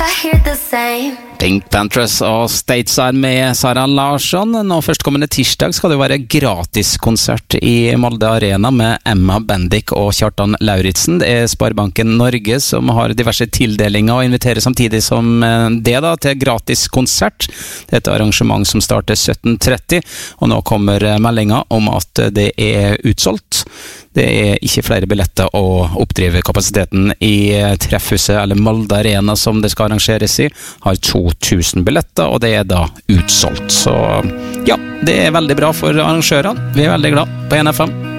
Pink Panthers og Stateside med Sara Larsson. Nå førstkommende tirsdag skal det være gratiskonsert i Molde Arena med Emma Bendik og Kjartan Lauritsen. Det er Sparebanken Norge som har diverse tildelinger og inviterer samtidig som det da, til gratiskonsert. Det er et arrangement som starter 17:30, og nå kommer meldingen om at det er utsolgt. Det er ikke flere billetter å oppdrive kapasiteten i Treffhuset eller Molde Arena som det skal arrangeres i. Har 2000 billetter, og det er da utsolgt. Så ja, det er veldig bra for arrangørene. Vi er veldig glad på NFM.